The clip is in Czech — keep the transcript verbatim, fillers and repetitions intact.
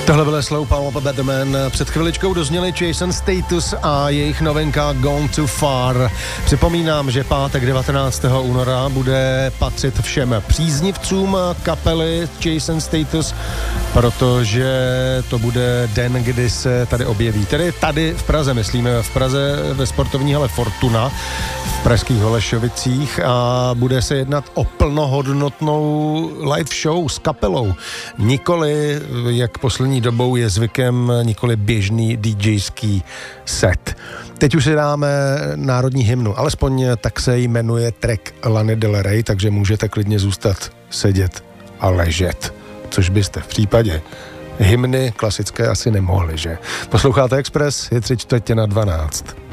Tohle byl Slow Palm of a Better Man. Před chviličkou dozněli Jason Status a jejich novinka Gone Too Far. Připomínám, že pátek devatenáctého února bude patřit všem příznivcům kapely Jason Status, protože to bude den, kdy se tady objeví. Tedy tady v Praze, myslíme, v Praze ve sportovní hale Fortuna v pražských Holešovicích a bude se jednat o plnohodnotnou live show s kapelou. Nikoli, jak poslední dobou je zvykem, nikoli běžný DJský set. Teď už si dáme národní hymnu, alespoň tak se jmenuje track Lany Del Rey, takže můžete klidně zůstat sedět a ležet, což byste v případě hymny klasické asi nemohli, že? Posloucháte Express, je tři čtvrtě na dvanáct.